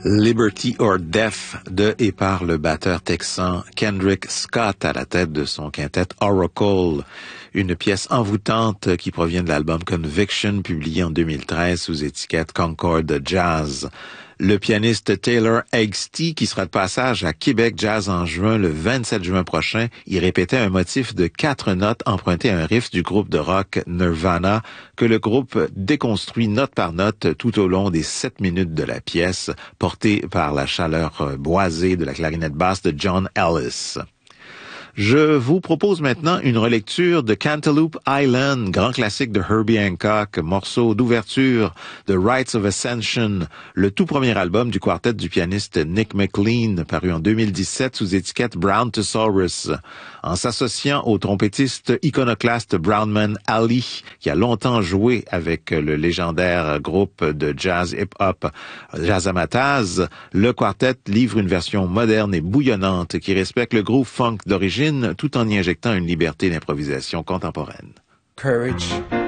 Liberty or Death de et par le batteur texan Kendrick Scott à la tête de son quintet Oracle. Une pièce envoûtante qui provient de l'album Conviction publié en 2013 sous étiquette Concord Jazz. Le pianiste Taylor Eggsty, qui sera de passage à Québec Jazz en juin, le 27 juin prochain, y répétait un motif de 4 notes emprunté à un riff du groupe de rock Nirvana que le groupe déconstruit note par note tout au long des 7 minutes de la pièce, portée par la chaleur boisée de la clarinette basse de John Ellis. Je vous propose maintenant une relecture de Cantaloupe Island, grand classique de Herbie Hancock, morceau d'ouverture de Rites of Ascension, le tout premier album du quartet du pianiste Nick McLean, paru en 2017 sous étiquette Brown-Tosaurus. En s'associant au trompettiste iconoclaste Brownman Ali, qui a longtemps joué avec le légendaire groupe de jazz hip-hop Jazzmatazz, le quartet livre une version moderne et bouillonnante qui respecte le groove funk d'origine tout en y injectant une liberté d'improvisation contemporaine. Courage.